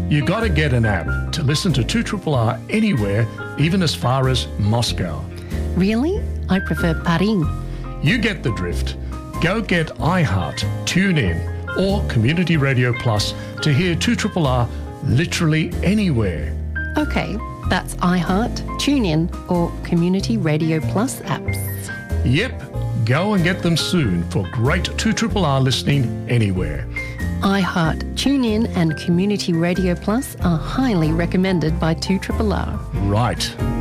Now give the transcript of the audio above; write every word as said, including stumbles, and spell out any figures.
You gotta get an app to listen to two R R R anywhere, even as far as Moscow. Really? I prefer Paris. You get the drift. Go get iHeart, TuneIn, or Community Radio Plus to hear two R R R literally anywhere. Okay, that's iHeart, TuneIn, or Community Radio Plus apps. Yep, go and get them soon for great two R R R listening anywhere. iHeart, TuneIn, and Community Radio Plus are highly recommended by two R R R. Right.